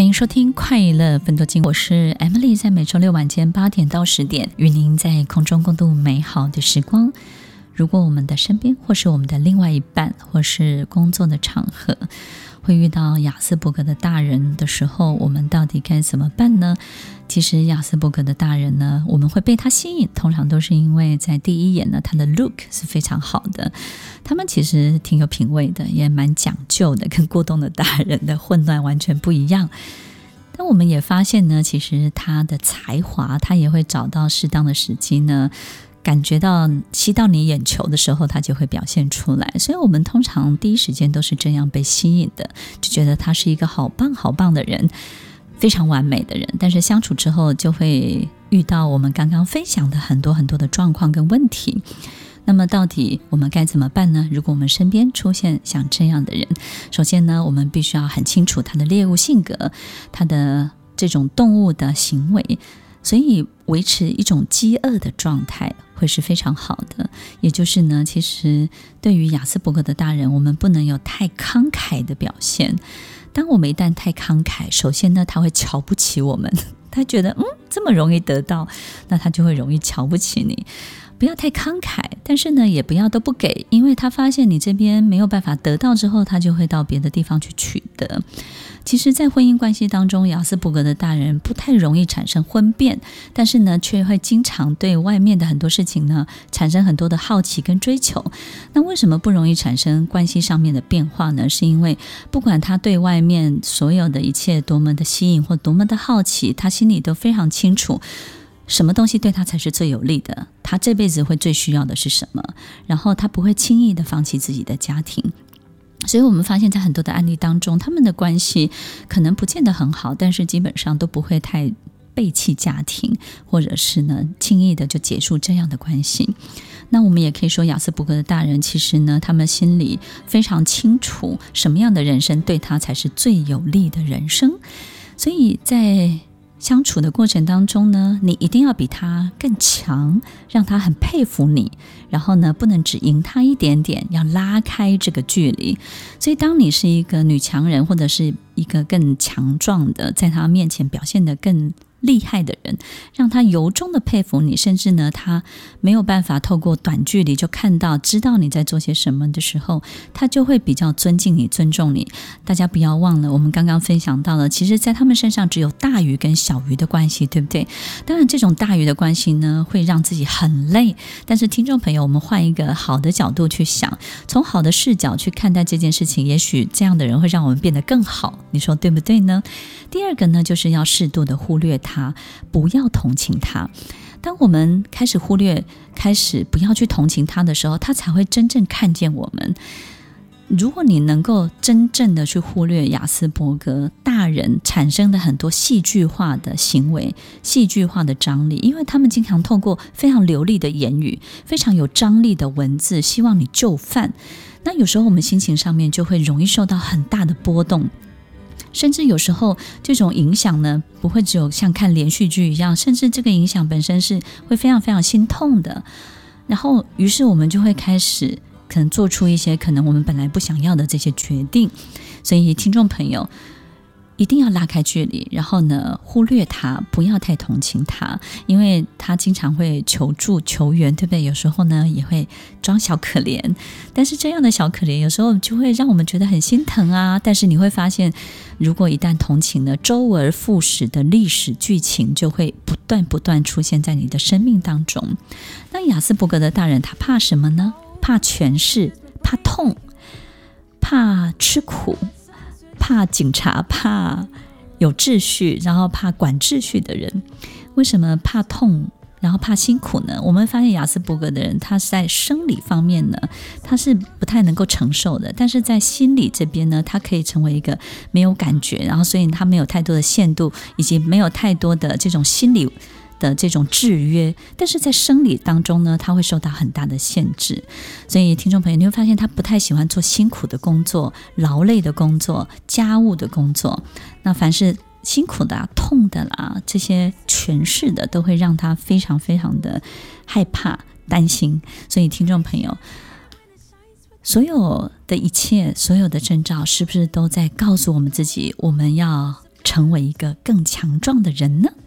欢迎收听快乐分多金，我是 Emily， 在每周六晚间8点到10点与您在空中共度美好的时光。如果我们的身边或是我们的另外一半或是工作的场合会遇到亚斯伯格的大人的时候，我们到底该怎么办呢？其实亚斯伯格的大人呢，我们会被他吸引，通常都是因为在第一眼呢，他的 look 是非常好的，他们其实挺有品味的，也蛮讲究的，跟过动的大人的混乱完全不一样。但我们也发现呢，其实他的才华，他也会找到适当的时机呢，感觉到吸到你眼球的时候，他就会表现出来。所以我们通常第一时间都是这样被吸引的，就觉得他是一个好棒好棒的人，非常完美的人。但是相处之后就会遇到我们刚刚分享的很多很多的状况跟问题。那么到底我们该怎么办呢？如果我们身边出现像这样的人，首先呢，我们必须要很清楚他的猎物性格，他的这种动物的行为，所以维持一种饥饿的状态会是非常好的。也就是呢，其实对于亚斯伯格的大人，我们不能有太慷慨的表现。当我们一旦太慷慨，首先呢，他会瞧不起我们，他觉得这么容易得到，那他就会容易瞧不起你。不要太慷慨，但是呢，也不要都不给，因为他发现你这边没有办法得到之后，他就会到别的地方去取得。其实在婚姻关系当中，亚斯伯格的大人不太容易产生婚变，但是呢，却会经常对外面的很多事情呢，产生很多的好奇跟追求。那为什么不容易产生关系上面的变化呢？是因为不管他对外面所有的一切多么的吸引或多么的好奇，他心里都非常清楚什么东西对他才是最有利的，他这辈子会最需要的是什么，然后他不会轻易的放弃自己的家庭。所以我们发现在很多的案例当中，他们的关系可能不见得很好，但是基本上都不会太背弃家庭，或者是呢轻易的就结束这样的关系。那我们也可以说，亚斯伯格的大人其实呢，他们心里非常清楚什么样的人生对他才是最有利的人生。所以在相处的过程当中呢，你一定要比他更强，让他很佩服你，然后呢，不能只赢他一点点，要拉开这个距离。所以当你是一个女强人，或者是一个更强壮的，在他面前表现得更厉害的人，让他由衷的佩服你，甚至呢，他没有办法透过短距离就看到知道你在做些什么的时候，他就会比较尊敬你，尊重你。大家不要忘了，我们刚刚分享到了，其实在他们身上只有大鱼跟小鱼的关系，对不对？当然这种大鱼的关系呢，会让自己很累，但是听众朋友，我们换一个好的角度去想，从好的视角去看待这件事情，也许这样的人会让我们变得更好，你说对不对呢？第二个呢，就是要适度的忽略他，不要同情他。当我们开始忽略，开始不要去同情他的时候，他才会真正看见我们。如果你能够真正的去忽略亚斯伯格大人产生的很多戏剧化的行为，戏剧化的张力，因为他们经常透过非常流利的言语，非常有张力的文字，希望你就范。那有时候我们心情上面就会容易受到很大的波动，甚至有时候这种影响呢，不会只有像看连续剧一样，甚至这个影响本身是会非常非常心痛的。然后于是我们就会开始可能做出一些可能我们本来不想要的这些决定。所以听众朋友一定要拉开距离，然后呢忽略他，不要太同情他，因为他经常会求助求援，对不对？有时候呢也会装小可怜，但是这样的小可怜有时候就会让我们觉得很心疼啊。但是你会发现，如果一旦同情呢，周而复始的历史剧情就会不断出现在你的生命当中。那亚斯伯格的大人他怕什么呢？怕权势，怕痛，怕吃苦，怕警察，怕有秩序，然后怕管秩序的人。为什么怕痛，然后怕辛苦呢？我们发现亚斯伯格的人，他在生理方面呢，他是不太能够承受的，但是在心理这边呢，他可以成为一个没有感觉，然后所以他没有太多的限度，以及没有太多的这种心理的这种制约，但是在生理当中呢，他会受到很大的限制。所以听众朋友，你会发现他不太喜欢做辛苦的工作、劳累的工作、家务的工作。那凡是辛苦的痛的啦，这些权势的，都会让他非常非常的害怕、担心。所以听众朋友，所有的一切，所有的征兆，是不是都在告诉我们自己，我们要成为一个更强壮的人呢？